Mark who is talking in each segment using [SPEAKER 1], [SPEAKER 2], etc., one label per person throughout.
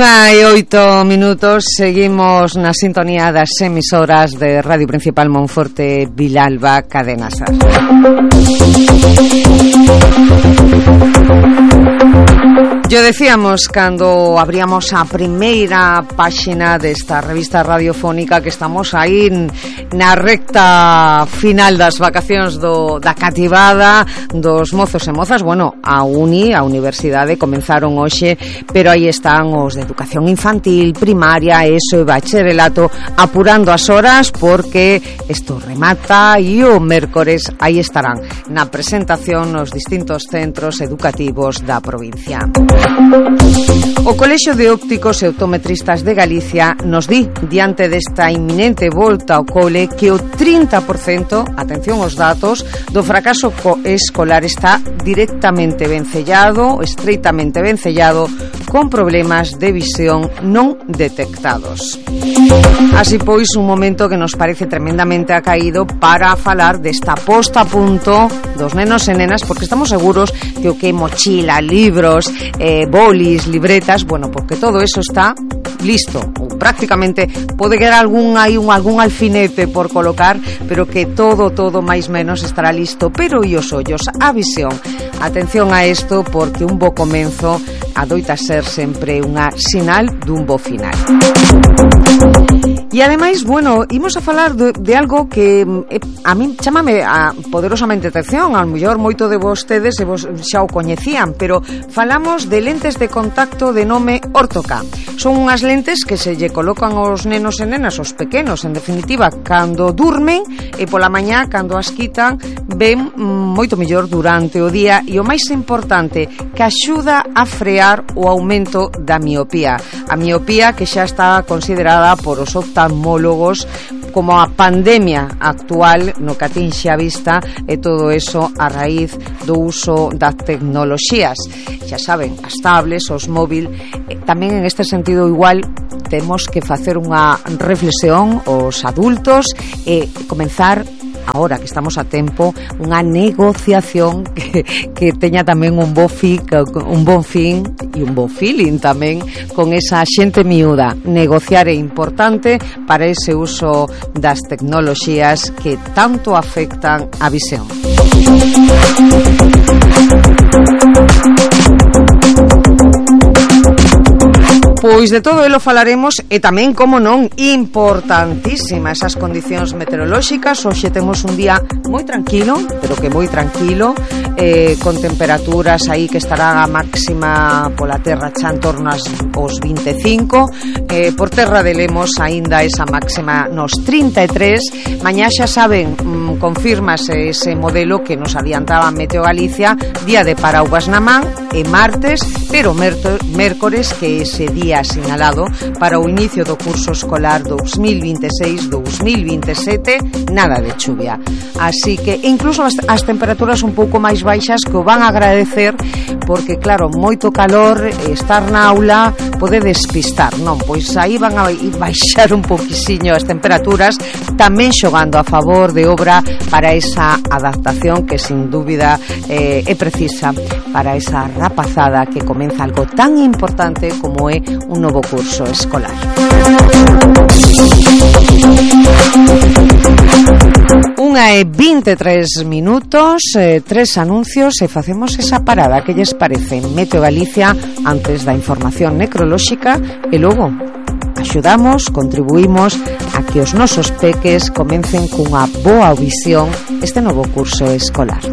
[SPEAKER 1] 1:08, seguimos na sintonía das emisoras de Radio Principal Monforte, Vilalba, Cadena SER. Yo decíamos cando abríamos a primeira páxina desta revista radiofónica que estamos aí na recta final das vacacións da cativada dos mozos e mozas. Bueno, a universidade comenzaron hoxe, pero aí están os de educación infantil, primaria, ESO e bacharelato apurando as horas porque isto remata e o mércores aí estarán na presentación nos distintos centros educativos da provincia. O Colexio de Ópticos e Optometristas de Galicia nos di, diante desta inminente volta ao cole, que o 30%, atención aos datos, do fracaso escolar está directamente vencellado, estreitamente vencellado, con problemas de visión non detectados. Así pois, un momento que nos parece tremendamente acaído para falar desta posta a punto dos nenos e nenas, porque estamos seguros que o que é mochila, libros, bolis, libretas, bueno, porque todo eso está listo, ou prácticamente pode quedar algún alfinete por colocar, pero que todo máis menos estará listo. Pero e os ollos, a visión, atención a isto, porque un bo comenzo adoita ser sempre unha sinal dun bo final. E ademais, bueno, imos a falar de algo que a min chámame poderosamente atención. Ao mellor moito de vostedes xa o coñecían, pero falamos de lentes de contacto de nome Ortoca. Son unhas lentes que se lle colocan aos nenos e nenas, aos pequenos, en definitiva, cando durmen, e pola mañá, cando as quitan, ven moito mellor durante o día, e o máis importante, que axuda a frear o aumento da miopía. A miopía que xa está considerada por os oftalmólogos como a pandemia actual no que atinxe a vista, e todo eso a raíz do uso das tecnoloxías. Xa saben, as tablets, os móvil, tamén en este sentido igual temos que facer unha reflexión os adultos e comenzar, ahora que estamos a tempo, unha negociación que teña tamén un bon fin e un bon feeling tamén con esa xente miúda. Negociar é importante para ese uso das tecnoloxías que tanto afectan a visión. Pois de todo elo falaremos, e tamén, como non, importantísimas esas condicións meteorolóxicas. Hoxe temos un día moi tranquilo, pero que moi tranquilo, con temperaturas aí que estará a máxima pola terra xa en torno aos 25, por terra de Lemos aínda esa máxima nos 33. Mañá xa saben, confírmase ese modelo que nos adiantaba Meteo Galicia, día de paraugas na man, e martes, pero mércores, que ese día sinalado para o inicio do curso escolar 2026-2027, nada de chuvia. Así que incluso as temperaturas un pouco máis baixas, que o van a agradecer, porque claro, moito calor, estar na aula pode despistar, non? Pois aí van a ir baixar un pouquisiño as temperaturas, tamén xogando a favor de obra para esa adaptación que sin dúbida é precisa para esa rapazada que comeza algo tan importante como é un novo curso escolar. 1:23, 3 anuncios e facemos esa parada. Que lles parece? Meteo Galicia antes da información necrolóxica e logo axudamos, contribuímos a que os nosos peques comecen cunha boa visión este novo curso escolar.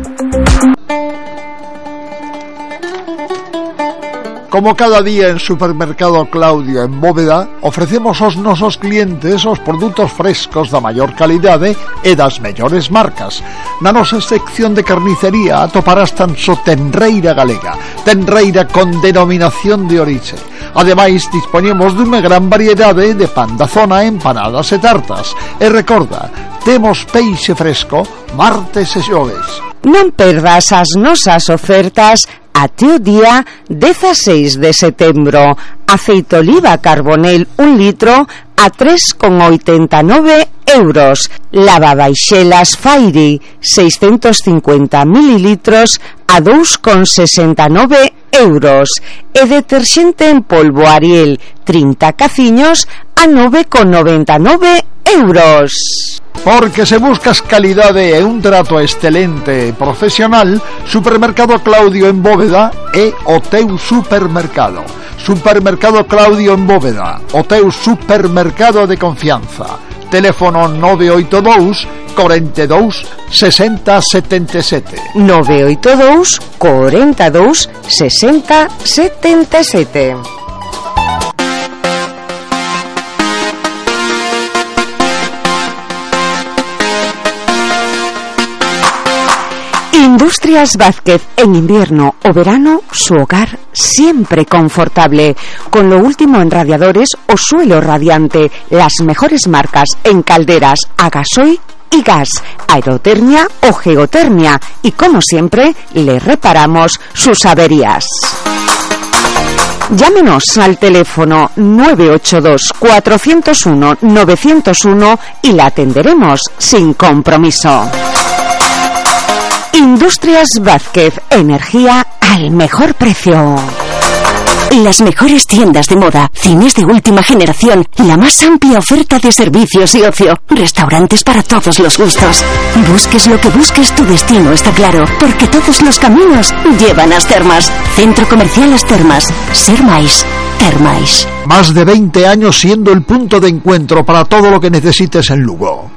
[SPEAKER 2] Como cada día en Supermercado Claudio en Bóveda, ofrecemos aos nosos clientes os produtos frescos da maior calidade e das mellores marcas. Na nosa sección de carnicería atoparás tan só tenreira galega, tenreira con denominación de orixe. Ademais, dispoñemos dunha gran variedade de pan da zona, empanadas e tartas. E recorda, temos peixe fresco martes e xoves.
[SPEAKER 1] Non perdas as nosas ofertas até o día 16 de setembro. Aceite oliva Carbonel 1 litro a 3,89 euros. Lavabaixelas Fairy 650 mililitros a 2,69 euros. E deterxente en polvo Ariel 30 caciños a 9,99 euros.
[SPEAKER 2] Porque se buscas calidade e un trato excelente e profesional, Supermercado Claudio en Bóveda é o teu supermercado. Supermercado Claudio en Bóveda, o teu supermercado de confianza. Teléfono 982 42 60 77.
[SPEAKER 1] 982 42 60 77. Industrias Vázquez, en invierno o verano, su hogar siempre confortable. Con lo último en radiadores o suelo radiante, las mejores marcas en calderas a gasoil y gas, aerotermia o geotermia. Y como siempre, le reparamos sus averías. Llámenos al teléfono 982 401 901 y la atenderemos sin compromiso. Industrias Vázquez, energía al mejor precio.
[SPEAKER 3] Las mejores tiendas de moda, cines de última generación, la más amplia oferta de servicios y ocio, restaurantes para todos los gustos. Busques lo que busques, tu destino está claro, porque todos los caminos llevan a As Termas. Centro Comercial As Termas. Ser máis, ter máis.
[SPEAKER 2] Más de 20 años siendo el punto de encuentro para todo lo que necesites en Lugo.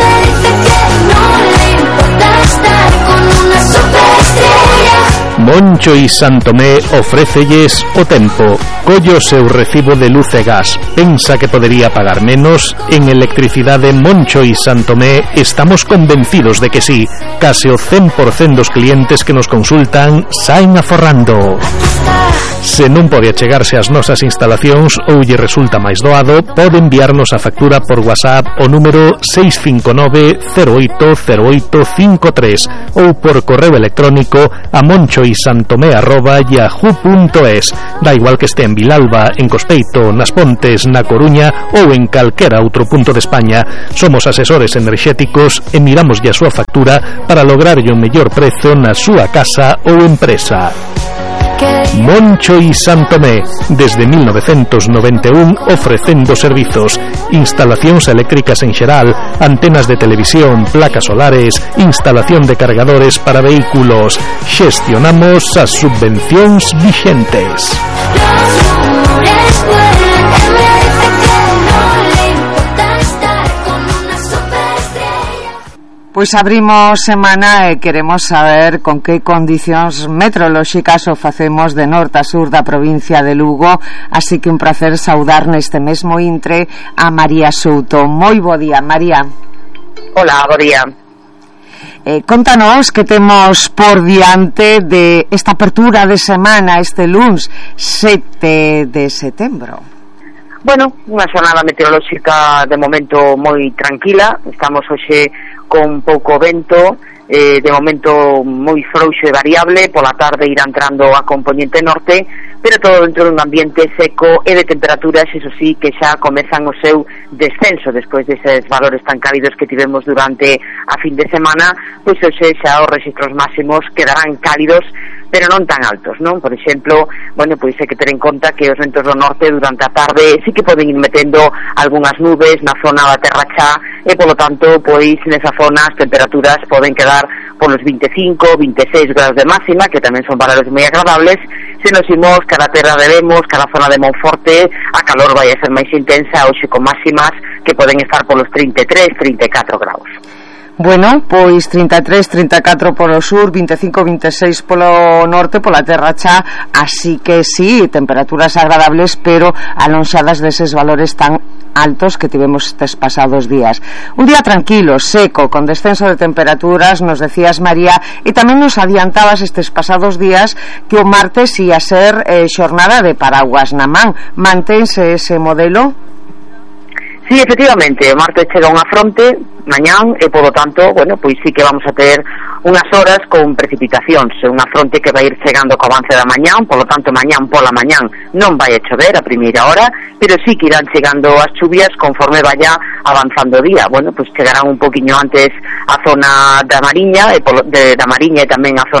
[SPEAKER 4] Moncho y Santomé ofrécelles o tempo. Collo seu recibo de luz e gas. Pensa que podería pagar menos? En Electricidade Moncho y Santomé estamos convencidos de que sí. Case o 100% dos clientes que nos consultan saen aforrando. Se non pode achegarse ás nosas instalacións ou lle resulta máis doado, pode enviarnos a factura por WhatsApp o número 659-080853 ou por correo electrónico a monchoisantomé@yahoo.es. Da igual que este en Vilalba, en Cospeito, nas Pontes, na Coruña ou en calquera outro punto de España. Somos asesores enerxéticos e miramos a súa factura para lograrlle o mellor prezo na súa casa ou empresa. Moncho y Santomé, desde 1991 ofrecendo servizos, instalacións eléctricas en xeral, antenas de televisión, placas solares, instalación de cargadores para vehículos. Xestionamos as subvencións vixentes.
[SPEAKER 1] Pois abrimos semana e queremos saber con que condicións meteorolóxicas o facemos de norte a sur da provincia de Lugo, así que un placer saudar neste mesmo intre a María Souto. Moi bo día, María.
[SPEAKER 5] Hola, bo día.
[SPEAKER 1] Contanos que temos por diante de esta apertura de semana este luns 7 de setembro.
[SPEAKER 5] Bueno, unha xornada meteorolóxica de momento moi tranquila. Estamos hoxe con pouco vento, de momento moi frouxo e variable. Pola tarde irá entrando a componente norte, pero todo dentro dun ambiente seco e de temperaturas, iso sí, que xa comezan o seu descenso despois deses valores tan cálidos que tivemos durante a fin de semana. Pois hoxe xa os rexistros máximos quedarán cálidos, pero non tan altos, non? Por exemplo, bueno, pois hai que ter en conta que os ventos do norte durante a tarde sí que poden ir metendo algunhas nubes na zona da Terra Chá e, polo tanto, pois nesa zona as temperaturas poden quedar polos 25, 26 graus de máxima, que tamén son valores moi agradables. Se nos imos cara a Terra de Lemos, cara a zona de Monforte, a calor vai a ser máis intensa, hoxe con máximas que poden estar polos 33, 34 graus.
[SPEAKER 1] Bueno, pois 33, 34 polo sur, 25, 26 polo norte, pola Terra Chá, así que sí, temperaturas agradables, pero alonxadas deses valores tan altos que tivemos estes pasados días. Un día tranquilo, seco, con descenso de temperaturas, nos decías, María, e tamén nos adiantabas estes pasados días que o martes ia ser xornada de paraguas na man. Mantense ese modelo?
[SPEAKER 5] Sí, efectivamente, o martes chega unha fronte mañán e, polo tanto, bueno, pois sí que vamos a ter unhas horas con precipitacións, unha fronte que vai ir chegando co avance da mañán, polo tanto, mañán pola mañán non vai a chover a primeira hora, pero sí que irán chegando as chuvias conforme vaya avanzando o día. Bueno, pois chegarán un poquinho antes a zona da Mariña, da Mariña e tamén a zona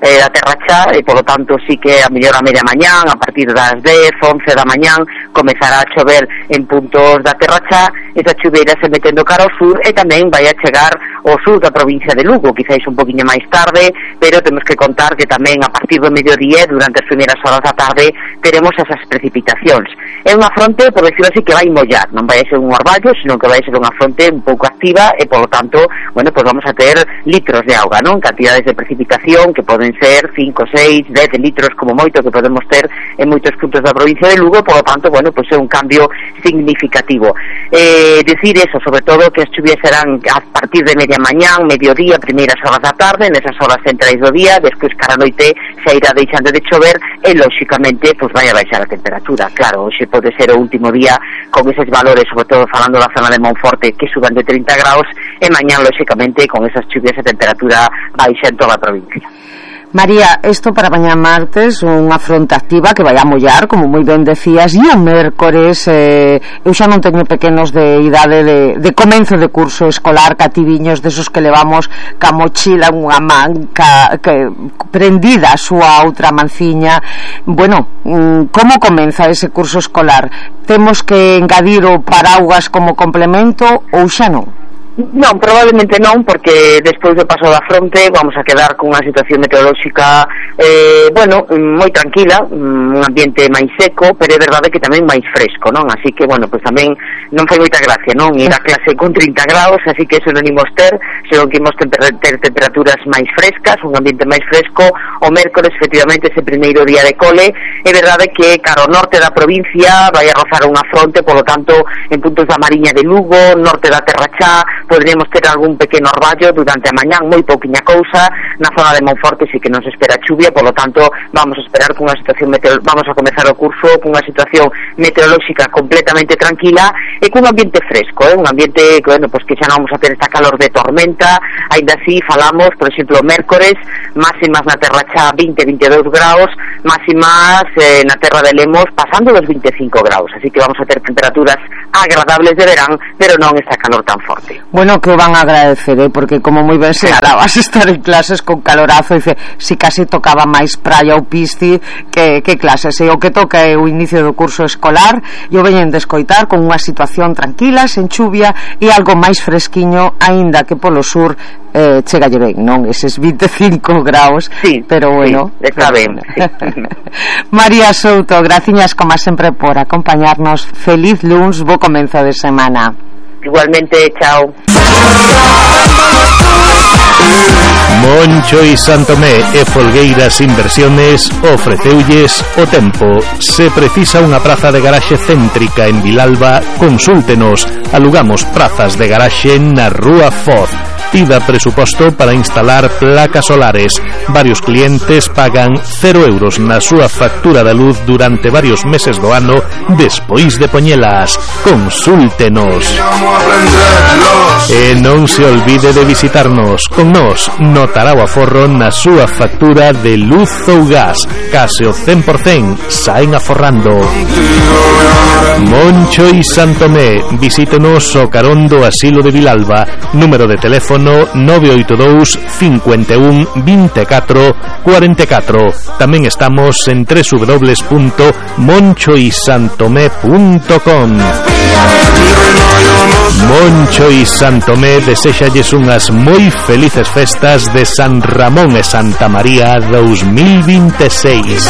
[SPEAKER 5] da Terra Chá, e polo tanto sí que a mellor a media mañán, a partir das 10, 11 da mañán comezará a chover en puntos da Terra Chá. Esa chuveira se metendo cara ao sur e tamén vai a chegar ao sur da provincia de Lugo, quizáis un poquinho máis tarde, pero temos que contar que tamén a partir do mediodía, durante as primeiras horas da tarde, teremos esas precipitacións. É unha fronte, por decirlo así, que vai mollar, non vai ser un orballo, senón que vai ser unha fronte un pouco activa e, polo tanto, bueno, pues vamos a ter litros de auga, non? Cantidades de precipitación que poden ser 5, 6, 10 litros como moito que podemos ter en moitos puntos da provincia de Lugo, polo tanto, bueno, pues é un cambio significativo. Decir eso, sobre todo que as chuvias serán a partir de media mañán, mediodía, primeiras horas da tarde, nesas horas centrais do día, despois cara a noite se irá deixando de chover e, lóxicamente, pues vai a baixar a temperatura. Claro, hoxe pode ser o último día con eses valores, sobre todo falando da zona de Monforte, que suban de 30 graus, e mañán, lóxicamente, con esas chuvias a temperatura baixa en toda a provincia.
[SPEAKER 1] María, isto para mañá martes, unha fronte activa que vai a mollar, como moi ben decías, e o mércores, eu xa non teño pequenos de idade de comenzo de curso escolar, cativiños desos que levamos ca mochila unha manca que prendida a súa outra manciña. Bueno, como comeza ese curso escolar? Temos que engadir o paraugas como complemento ou xa non?
[SPEAKER 5] Non, probablemente non, porque despois do paso da fronte vamos a quedar con unha situación meteorolóxica bueno, moi tranquila, un ambiente máis seco, pero é verdade que tamén máis fresco, non? Así que, bueno, pues tamén non fai moita gracia, non? Ir a clase con 30 graus, así que eso non imos ter, senón que imos ter temperaturas máis frescas, un ambiente máis fresco. O mércores, efectivamente, ese primeiro día de cole, é verdade que cara ao norte da provincia vai a rozar unha fronte, polo tanto, en puntos da Mariña de Lugo, norte da Terra Chá, poderíamos ter algún pequeno orballo durante a mañán, moi pouquiña cousa. Na zona de Monforte sí que non se espera chuvia, polo tanto vamos a esperar cunha situación vamos a comezar o curso cunha situación meteorolóxica completamente tranquila e cun ambiente fresco, un ambiente que, bueno, pues que xa non vamos a ter esta calor de tormenta. Ainda así falamos, por exemplo, o mércores, máximas na Terra Chá 20-22 graus, máximas na Terra de Lemos pasando dos 25 graus, así que vamos a ter temperaturas agradables de verán, pero non esta calor tan forte.
[SPEAKER 1] Bueno, que o van a agradecer, porque como moi ben señalabas, estar en clases con calorazo, dice, si casi tocaba máis praia ou pisci que clases, e o que toca é o inicio do curso escolar, e o veñen de escoitar con unha situación tranquila, sen chuvia e algo máis fresquiño, aínda que polo sur chegalle ben, non? Eses 25 graus,
[SPEAKER 5] sí,
[SPEAKER 1] pero bueno,
[SPEAKER 5] sí, está ben. Sí.
[SPEAKER 1] María Souto, graciñas como sempre por acompañarnos. Feliz luns, bo comenzo de semana.
[SPEAKER 5] Igualmente, chao.
[SPEAKER 4] Moncho y Santomé e Folgueiras Inversiones ofreceulles o tempo. Se precisa unha praza de garaxe céntrica en Vilalba, consúltenos. Alugamos prazas de garaxe na Rúa Foz. Pida presuposto para instalar placas solares. Varios clientes pagan 0 euros na súa factura da luz durante varios meses do ano despois de poñelas. Consúltenos. E non se olvide de visitarnos. Con nós notará o aforro na súa factura de luz ou gas. Case o 100% saen aforrando. Moncho y Santomé. Visítenos o carón do Asilo de Vilalba. Número de teléfono 982 51 24 44. Tamén estamos en www.monchoysantomé.com. Moncho y Santomé deséxalles unhas moi felices festas de San Ramón e Santa María 2026.